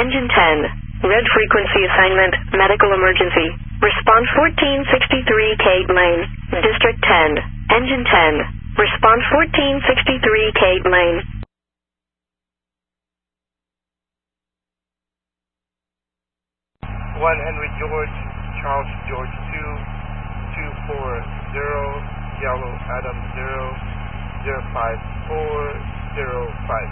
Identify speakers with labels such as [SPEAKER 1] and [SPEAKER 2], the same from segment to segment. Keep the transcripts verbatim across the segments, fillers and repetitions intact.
[SPEAKER 1] Engine ten. Red frequency assignment, medical emergency. Respond fourteen sixty-three Kate Lane. District ten. Engine ten. Respond fourteen sixty-three Kate Lane.
[SPEAKER 2] one Henry George, Charles George two, two four zero, Yellow Adam zero, zero five four zero five.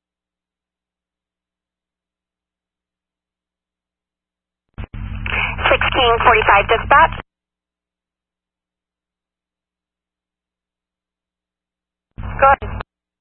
[SPEAKER 3] sixteen forty-five dispatch. Go ahead.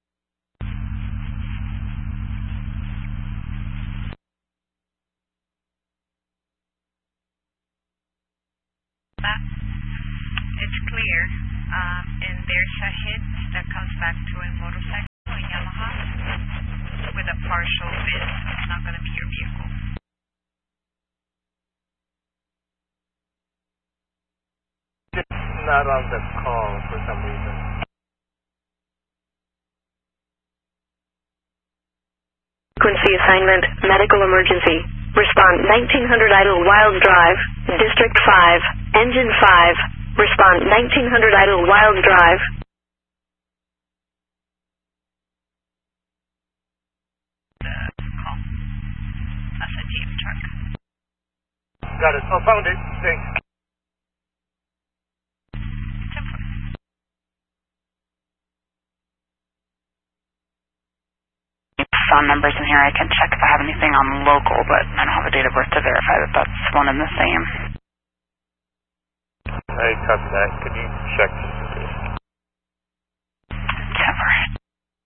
[SPEAKER 4] It's clear, um, and there's a hit that comes back to a motorcycle in Yamaha with a partial bid. It's not going to be your vehicle.
[SPEAKER 2] It's not on the call for some reason.
[SPEAKER 1] Frequency assignment, medical emergency. Respond nineteen hundred Idle Wild Drive, District five, Engine five. Respond nineteen hundred Idle Wild Drive.
[SPEAKER 4] The call. That's a G M truck.
[SPEAKER 2] Got it. Oh, found it. Thanks.
[SPEAKER 5] Phone numbers in here. I can check if I have anything on local, but I don't have a date of birth to verify that that's one and the same.
[SPEAKER 2] I copy that. Could you check